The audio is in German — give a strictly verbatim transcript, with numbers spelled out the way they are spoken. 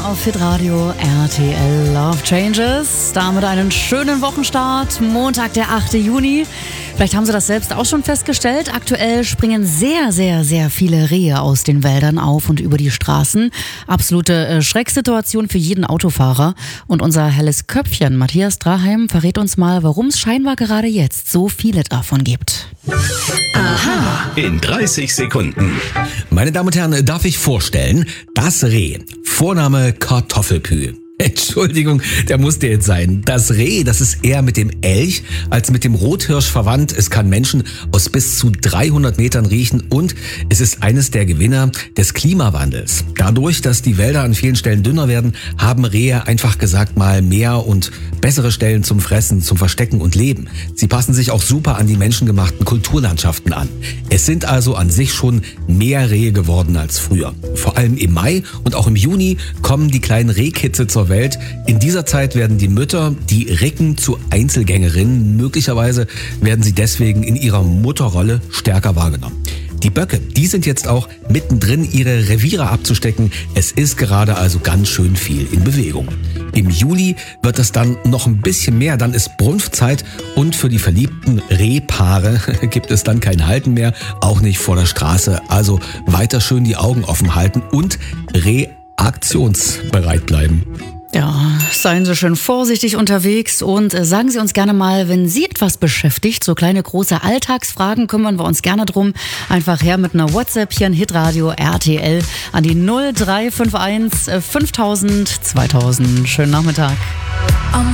auf Hitradio R T L Love Changes. Damit einen schönen Wochenstart. Montag, der achte Juni. Vielleicht haben Sie das selbst auch schon festgestellt. Aktuell springen sehr, sehr, sehr viele Rehe aus den Wäldern auf und über die Straßen. Absolute äh, Schrecksituation für jeden Autofahrer. Und unser helles Köpfchen, Matthias Draheim, verrät uns mal, warum es scheinbar gerade jetzt so viele davon gibt. Aha. In dreißig Sekunden. Meine Damen und Herren, darf ich vorstellen, das Reh, Vorname Kartoffelpü. Entschuldigung, der musste jetzt sein. Das Reh, das ist eher mit dem Elch als mit dem Rothirsch verwandt. Es kann Menschen aus bis zu dreihundert Metern riechen und es ist eines der Gewinner des Klimawandels. Dadurch, dass die Wälder an vielen Stellen dünner werden, haben Rehe einfach gesagt mal mehr und bessere Stellen zum Fressen, zum Verstecken und Leben. Sie passen sich auch super an die menschengemachten Kulturlandschaften an. Es sind also an sich schon mehr Rehe geworden als früher. Vor allem im Mai und auch im Juni kommen die kleinen Rehkitze zur Welt. In dieser Zeit werden die Mütter, die Recken zu Einzelgängerinnen. Möglicherweise werden sie deswegen in ihrer Mutterrolle stärker wahrgenommen. Die Böcke, die sind jetzt auch mittendrin, ihre Reviere abzustecken. Es ist gerade also ganz schön viel in Bewegung. Im Juli wird es dann noch ein bisschen mehr, dann ist Brunftzeit und für die verliebten Rehpaare gibt es dann kein Halten mehr, auch nicht vor der Straße. Also weiter schön die Augen offen halten und reaktionsbereit bleiben. Ja, seien Sie schön vorsichtig unterwegs und äh, sagen Sie uns gerne mal, wenn Sie etwas beschäftigt, so kleine, große Alltagsfragen, kümmern wir uns gerne drum. Einfach her mit einer WhatsApp hier in Hitradio R T L an die null drei fünf eins fünftausend zweitausend. Schönen Nachmittag.